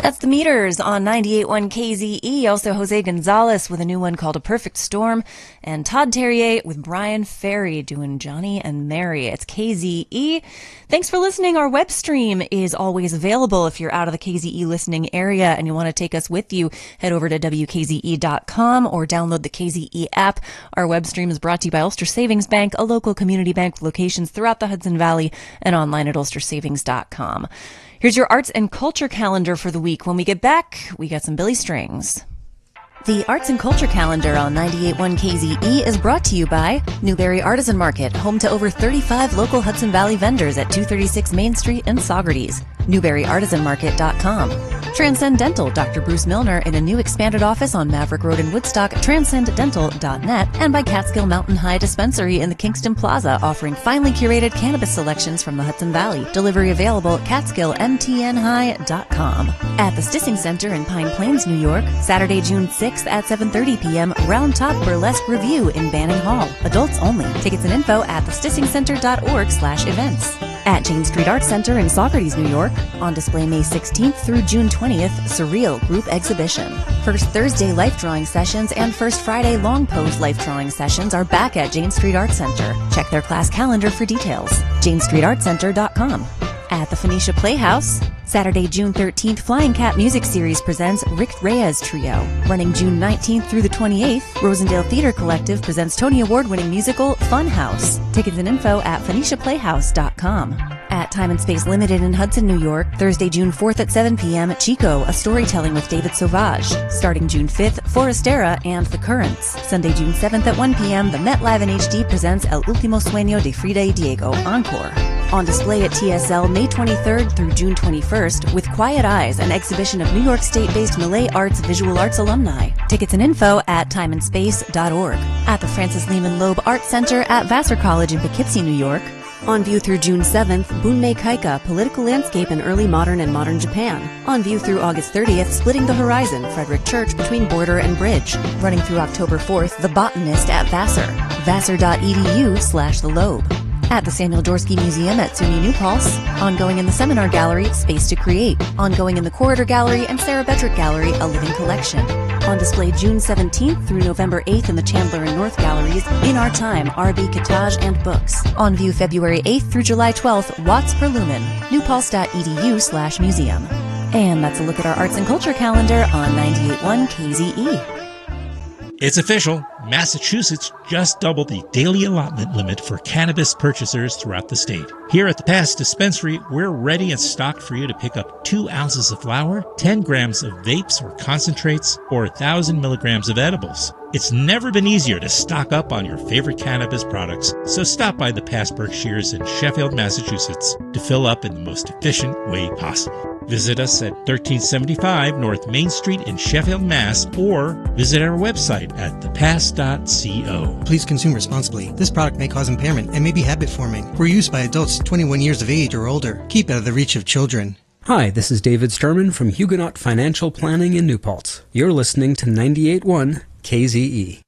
That's The Meters on 98.1 KZE. Also, Jose Gonzalez with a new one called A Perfect Storm. And Todd Terrier with Brian Ferry doing Johnny and Mary. It's KZE. Thanks for listening. Our web stream is always available. If you're out of the KZE listening area and you want to take us with you, head over to WKZE.com or download the KZE app. Our web stream is brought to you by Ulster Savings Bank, a local community bank with locations throughout the Hudson Valley and online at ulstersavings.com. Here's your arts and culture calendar for the week. When we get back, we got some Billy Strings. The Arts and Culture Calendar on 98.1 KZE is brought to you by Newberry Artisan Market, home to over 35 local Hudson Valley vendors at 236 Main Street in Saugerties. NewberryArtisanMarket.com. Transcendental, Dr. Bruce Milner in a new expanded office on Maverick Road in Woodstock, transcendental.net, and by Catskill Mountain High Dispensary in the Kingston Plaza, offering finely curated cannabis selections from the Hudson Valley. Delivery available at CatskillMTNHigh.com. At the Stissing Center in Pine Plains, New York, Saturday, June 6th at 7:30 p.m., Round Top Burlesque Review in Banning Hall. Adults only. Tickets and info at thestissingcenter.org/events. At Jane Street Arts Center in Saugerties, New York, on display May 16th through June 20th, Surreal Group Exhibition. First Thursday life drawing sessions and First Friday long pose life drawing sessions are back at Jane Street Arts Center. Check their class calendar for details. JaneStreetArtCenter.com. At the Phoenicia Playhouse, Saturday, June 13th, Flying Cat Music Series presents Rick Reyes Trio. Running June 19th through the 28th, Rosendale Theater Collective presents Tony Award-winning musical Fun House. Tickets and info at PhoeniciaPlayhouse.com. At Time and Space Limited in Hudson, New York, Thursday, June 4th at 7 p.m., Chico, a storytelling with David Sauvage. Starting June 5th, Forastera and The Currents. Sunday, June 7th at 1 p.m., the Met Live in HD presents El Último Sueño de Frida y Diego Encore. On display at TSL May 23rd through June 21st with Quiet Eyes, an exhibition of New York State-based Malay Arts Visual Arts alumni. Tickets and info at timeandspace.org. At the Francis Lehman Loeb Art Center at Vassar College in Poughkeepsie, New York. On view through June 7th, Bunmei Kaika, Political Landscape in Early Modern and Modern Japan. On view through August 30th, Splitting the Horizon, Frederick Church Between Border and Bridge. Running through October 4th, The Botanist at Vassar. Vassar.edu/the Loeb. At the Samuel Dorsky Museum at SUNY New Paltz. Ongoing in the Seminar Gallery, Space to Create. Ongoing in the Corridor Gallery and Sarah Bedrick Gallery, A Living Collection. On display June 17th through November 8th in the Chandler and North Galleries, In Our Time, RB Cottage and Books. On view February 8th through July 12th, Watts per Lumen, newpaltz.edu/museum. And that's a look at our arts and culture calendar on 98.1 KZE. It's official. Massachusetts just doubled the daily allotment limit for cannabis purchasers throughout the state. Here at the Pass Dispensary, we're ready and stocked for you to pick up 2 ounces of flower, 10 grams of vapes or concentrates, or 1,000 milligrams of edibles. It's never been easier to stock up on your favorite cannabis products, so stop by the Pass Berkshires in Sheffield, Massachusetts to fill up in the most efficient way possible. Visit us at 1375 North Main Street in Sheffield, Mass, or visit our website at thepass.co. Please consume responsibly. This product may cause impairment and may be habit-forming. For use by adults 21 years of age or older. Keep out of the reach of children. Hi, this is David Sturman from Huguenot Financial Planning in New Paltz. You're listening to 98.1 KZE.